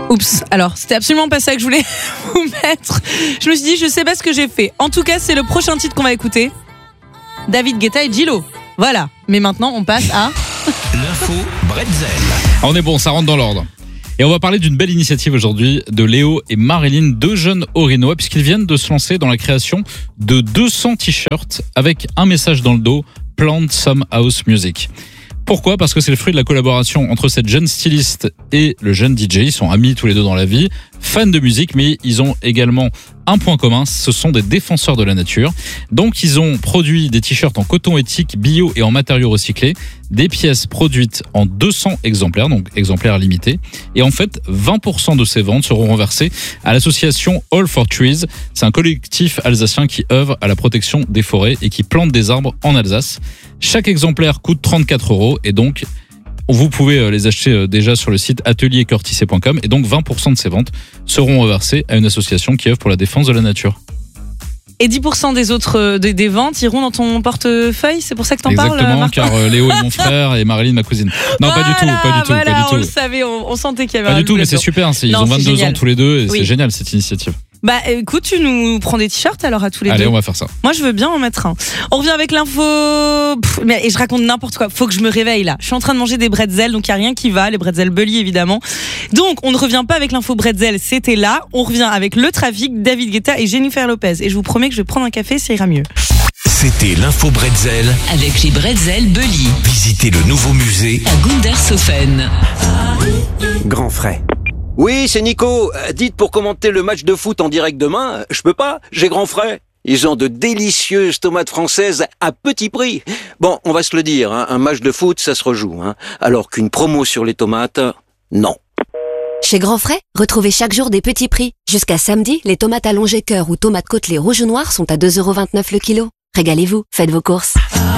Oups, alors c'était absolument pas ça que je voulais vous mettre. Je me suis dit, je sais pas ce que j'ai fait. En tout cas, c'est le prochain titre qu'on va écouter. David Guetta et Djilo. Voilà, mais maintenant on passe à... L'info Bretzel. On est bon, ça rentre dans l'ordre. Et on va parler d'une belle initiative aujourd'hui de Léo et Marilyn, deux jeunes Orinois, puisqu'ils viennent de se lancer dans la création de 200 t-shirts avec un message dans le dos, Plant Some House Music. Pourquoi ? Parce que c'est le fruit de la collaboration entre cette jeune styliste et le jeune DJ. Ils sont amis tous les deux dans la vie, fans de musique, mais ils ont également un point commun, ce sont des défenseurs de la nature. Donc ils ont produit des t-shirts en coton éthique, bio et en matériaux recyclés, des pièces produites en 200 exemplaires, donc exemplaires limités. Et en fait, 20% de ces ventes seront reversées à l'association All for Trees. C'est un collectif alsacien qui œuvre à la protection des forêts et qui plante des arbres en Alsace. Chaque exemplaire coûte 34 € et donc vous pouvez les acheter déjà sur le site ateliercortissé.com et donc 20% de ces ventes seront reversées à une association qui œuvre pour la défense de la nature. Et 10% des autres des ventes iront dans ton portefeuille, c'est pour ça que t'en parles, Exactement, car Léo est mon frère et Marilyn ma cousine. Non, voilà, pas du tout. On le savait, on sentait qu'il y avait pas du tout, mais c'est super, ils ont 22 ans tous les deux et oui. C'est génial cette initiative. Bah écoute, tu nous prends des t-shirts alors à tous les deux. Allez, on va faire ça. Moi je veux bien en mettre un. On revient avec l'info. Et je raconte n'importe quoi. Faut que je me réveille là. Je suis en train de manger des bretzels, donc il y a rien qui va. Les bretzels Bully évidemment. Donc on ne revient pas avec l'info bretzel. C'était là. On revient avec le trafic, David Guetta et Jennifer Lopez. Et je vous promets que je vais prendre un café, ça ira mieux. C'était l'info Bretzel avec les bretzels Bully. Visitez le nouveau musée À Gundershofen. Grand frais. Oui, c'est Nico. Dites, pour commenter le match de foot en direct demain, je peux pas, j'ai grand frais. Ils ont de délicieuses tomates françaises à petit prix. Bon, on va se le dire, hein, un match de foot, ça se rejoue. Hein, alors qu'une promo sur les tomates, non. Chez Grand Frais, retrouvez chaque jour des petits prix. Jusqu'à samedi, les tomates allongées cœur ou tomates côtelées rouges ou noires sont à 2,29 € le kilo. Régalez-vous, faites vos courses.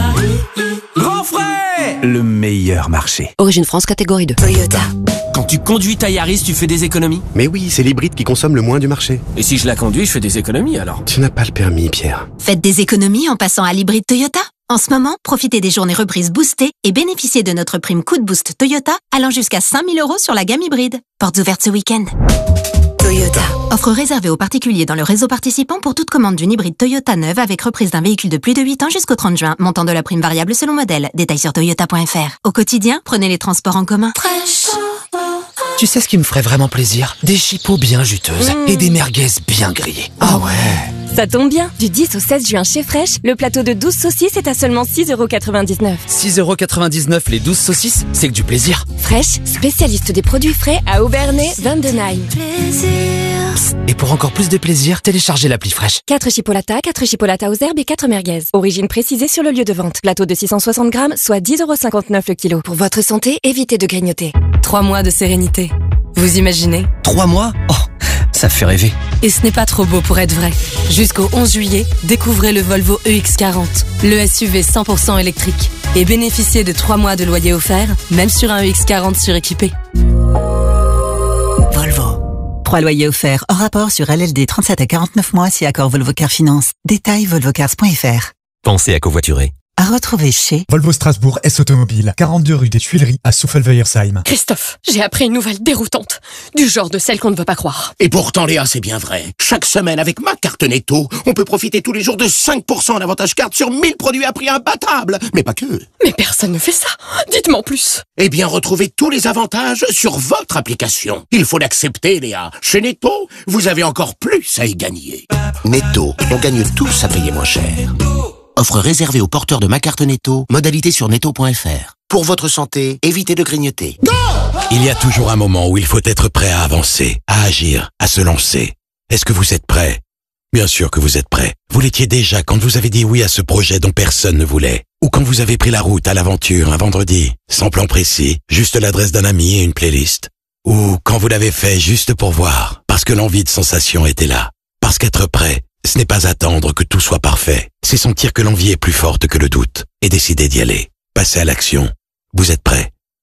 Grand frais, le meilleur marché. Origine France, catégorie 2. Toyota. Quand tu conduis ta Yaris, tu fais des économies. Mais oui, c'est l'hybride qui consomme le moins du marché. Et si je la conduis, je fais des économies alors. Tu n'as pas le permis, Pierre. Faites des économies en passant à l'hybride Toyota. En ce moment, profitez des journées reprises boostées et bénéficiez de notre prime coup de boost Toyota allant jusqu'à 5 000 € sur la gamme hybride. Portes ouvertes ce week-end. Toyota. Offre réservée aux particuliers dans le réseau participant pour toute commande d'une hybride Toyota neuve avec reprise d'un véhicule de plus de 8 ans jusqu'au 30 juin. Montant de la prime variable selon modèle. Détails sur toyota.fr. Au quotidien, prenez les transports en commun. Tu sais ce qui me ferait vraiment plaisir ? Des chipots bien juteuses et des merguez bien grillées. Ah ouais. Ça tombe bien, du 10 au 16 juin chez Fresh, le plateau de 12 saucisses est à seulement 6,99 €. 6,99 € les 12 saucisses, c'est que du plaisir. Fresh, spécialiste des produits frais à Aubernais, Vendenheim. Psst, et pour encore plus de plaisir, téléchargez l'appli Fresh. 4 chipolatas, 4 chipolatas aux herbes et 4 merguez. Origine précisée sur le lieu de vente. Plateau de 660 grammes, soit 10,59 € le kilo. Pour votre santé, évitez de grignoter. 3 mois de sérénité. Vous imaginez ? 3 mois ? Oh, ça fait rêver. Et ce n'est pas trop beau pour être vrai. Jusqu'au 11 juillet, découvrez le Volvo EX40, le SUV 100% électrique. Et bénéficiez de 3 mois de loyer offert, même sur un EX40 suréquipé. Volvo. 3 loyers offerts hors rapport sur LLD 37 à 49 mois si accord Volvo Car Finance. Détail volvocars.fr. Pensez à covoiturer. À retrouver chez Volvo Strasbourg S Automobile, 42 rue des Tuileries à Souffelweijersheim. Christophe, j'ai appris une nouvelle déroutante, du genre de celle qu'on ne veut pas croire. Et pourtant Léa, c'est bien vrai. Chaque semaine avec ma carte Netto, on peut profiter tous les jours de 5% en avantage carte sur 1000 produits à prix imbattable. Mais pas que. Mais personne ne fait ça. Dites-moi en plus. Eh bien, retrouvez tous les avantages sur votre application. Il faut l'accepter, Léa. Chez Netto, vous avez encore plus à y gagner. Netto, on gagne tous à payer moins cher. Offre réservée aux porteurs de ma carte Netto. Modalité sur netto.fr. Pour votre santé, évitez de grignoter. Il y a toujours un moment où il faut être prêt à avancer, à agir, à se lancer. Est-ce que vous êtes prêt ? Bien sûr que vous êtes prêt. Vous l'étiez déjà quand vous avez dit oui à ce projet dont personne ne voulait. Ou quand vous avez pris la route à l'aventure un vendredi, sans plan précis, juste l'adresse d'un ami et une playlist. Ou quand vous l'avez fait juste pour voir, parce que l'envie de sensation était là. Parce qu'être prêt, ce n'est pas attendre que tout soit parfait. C'est sentir que l'envie est plus forte que le doute et décider d'y aller. Passez à l'action. Vous êtes prêt ?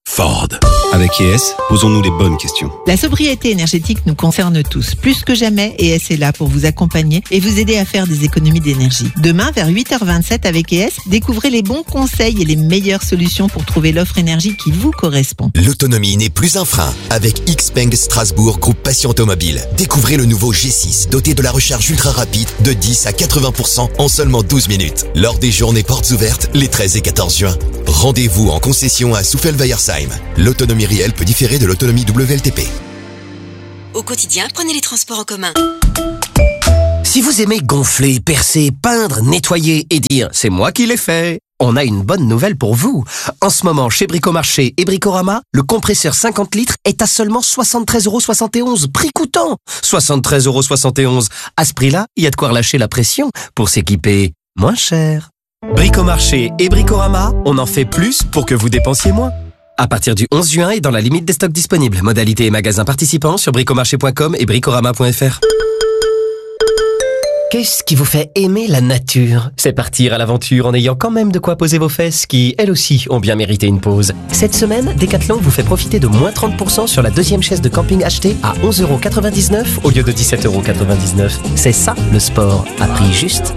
Ford. Avec ES, posons-nous les bonnes questions. La sobriété énergétique nous concerne tous. Plus que jamais, ES est là pour vous accompagner et vous aider à faire des économies d'énergie. Demain, vers 8h27 avec ES, découvrez les bons conseils et les meilleures solutions pour trouver l'offre énergie qui vous correspond. L'autonomie n'est plus un frein avec Xpeng Strasbourg Groupe Passion Automobile. Découvrez le nouveau G6 doté de la recharge ultra rapide de 10 à 80% en seulement 12 minutes. Lors des journées portes ouvertes les 13 et 14 juin. Rendez-vous en concession à Souffelweyersheim. L'autonomie réelle peut différer de l'autonomie WLTP. Au quotidien, prenez les transports en commun. Si vous aimez gonfler, percer, peindre, nettoyer et dire « c'est moi qui l'ai fait », on a une bonne nouvelle pour vous. En ce moment, chez Bricomarché et Bricorama, le compresseur 50 litres est à seulement 73,71 €, prix coûtant. 73,71 €. À ce prix-là, il y a de quoi relâcher la pression pour s'équiper moins cher. Bricomarché et Bricorama, on en fait plus pour que vous dépensiez moins. À partir du 11 juin et dans la limite des stocks disponibles. Modalités et magasins participants sur bricomarché.com et bricorama.fr. Qu'est-ce qui vous fait aimer la nature? C'est partir à l'aventure en ayant quand même de quoi poser vos fesses qui, elles aussi, ont bien mérité une pause. Cette semaine, Decathlon vous fait profiter de moins 30% sur la deuxième chaise de camping achetée à 11,99 € au lieu de 17,99 €. C'est ça, le sport, à prix juste.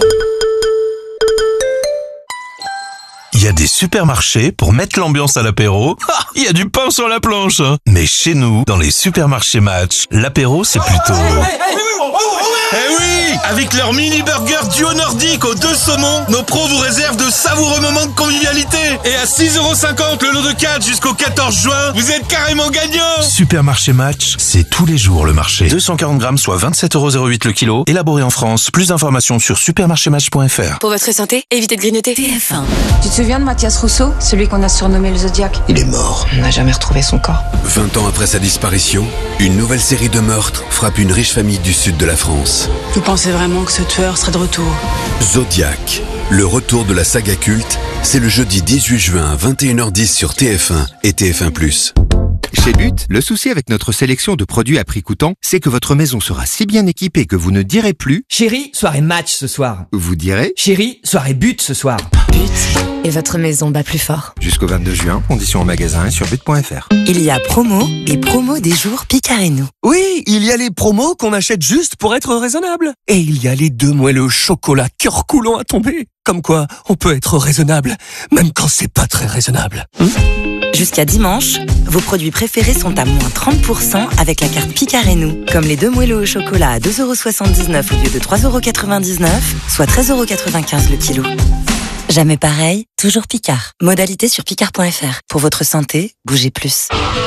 Il y a des supermarchés pour mettre l'ambiance à l'apéro. Il y a du pain sur la planche. Mais chez nous, dans les supermarchés Match, l'apéro c'est plutôt... Eh oui! Avec leur mini-burger duo nordique aux 2 saumons, nos pros vous réservent de savoureux moments de convivialité. Et à 6,50 € le lot de 4 jusqu'au 14 juin, vous êtes carrément gagnants! Supermarché Match, c'est tous les jours le marché. 240 grammes, soit 27,08 € le kilo. Élaboré en France. Plus d'informations sur supermarchématch.fr. Pour votre santé, évitez de grignoter. TF1. Tu te souviens de Mathias Rousseau, celui qu'on a surnommé le Zodiac? Il est mort. On n'a jamais retrouvé son corps. 20 ans après sa disparition, une nouvelle série de meurtres frappe une riche famille du sud de la France. Vous pensez vraiment que ce tueur serait de retour? Zodiac, le retour de la saga culte, c'est le jeudi 18 juin à 21h10 sur TF1 et TF1+. Chez But, le souci avec notre sélection de produits à prix coûtant, c'est que votre maison sera si bien équipée que vous ne direz plus « Chérie, soirée match ce soir ». Vous direz « Chérie, soirée but ce soir ». But. Et votre maison bat plus fort. Jusqu'au 22 juin, conditions en magasin et sur but.fr. Il y a promo et promo des jours Picard et nous. Oui, il y a les promos qu'on achète juste pour être raisonnable. Et il y a les 2 moelleux chocolat cœur coulant à tomber. Comme quoi, on peut être raisonnable, même quand c'est pas très raisonnable. Jusqu'à dimanche, vos produits préférés sont à moins 30% avec la carte Picard et nous. Comme les 2 moelleux au chocolat à 2,79 € au lieu de 3,99 €, soit 13,95 € le kilo. Jamais pareil, toujours Picard. Modalité sur picard.fr. Pour votre santé, bougez plus.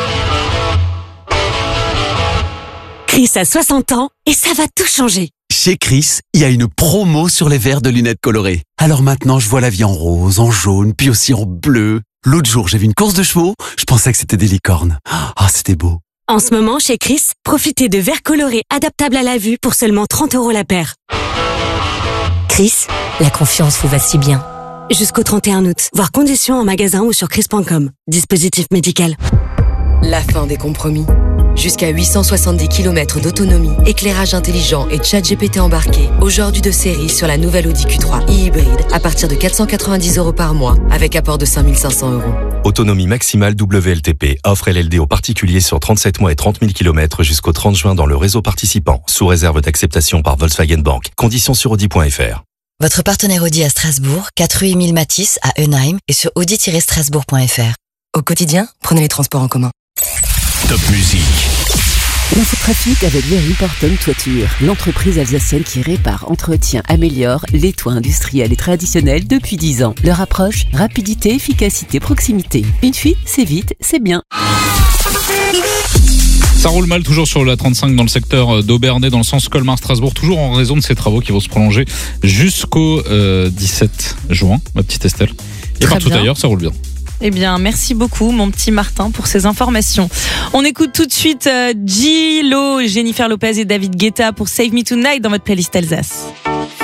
Chris a 60 ans et ça va tout changer. Chez Chris, il y a une promo sur les verres de lunettes colorées. Alors maintenant, je vois la vie en rose, en jaune, puis aussi en bleu. L'autre jour, j'ai vu une course de chevaux, je pensais que c'était des licornes. Ah, c'était beau. En ce moment, chez Chris, profitez de verres colorés adaptables à la vue pour seulement 30 € la paire. Chris, la confiance vous va si bien. Jusqu'au 31 août. Voir conditions en magasin ou sur chris.com. Dispositif médical. La fin des compromis. Jusqu'à 870 km d'autonomie, éclairage intelligent et chat GPT embarqué. Aujourd'hui de série sur la nouvelle Audi Q3 e-hybride à partir de 490 € par mois avec apport de 5 500 €. Autonomie maximale WLTP. Offre LLD aux particuliers sur 37 mois et 30 000 km jusqu'au 30 juin dans le réseau participant. Sous réserve d'acceptation par Volkswagen Bank. Conditions sur Audi.fr. Votre partenaire Audi à Strasbourg, 4 rue Émile Matisse à Eunheim et sur audi-strasbourg.fr. Au quotidien, prenez les transports en commun. Top musique. L'infotrafic avec Very Porton Toiture, l'entreprise alsacienne qui répare, entretient, améliore les toits industriels et traditionnels depuis 10 ans. Leur approche, rapidité, efficacité, proximité. Une fuite, c'est vite, c'est bien. Ça roule mal toujours sur la 35 dans le secteur d'Aubernay dans le sens Colmar-Strasbourg, toujours en raison de ces travaux qui vont se prolonger jusqu'au 17 juin, ma petite Estelle. Et partout ailleurs, ça roule bien. Eh bien, merci beaucoup, mon petit Martin, pour ces informations. On écoute tout de suite J-Lo, Jennifer Lopez et David Guetta pour Save Me Tonight dans votre playlist Alsace.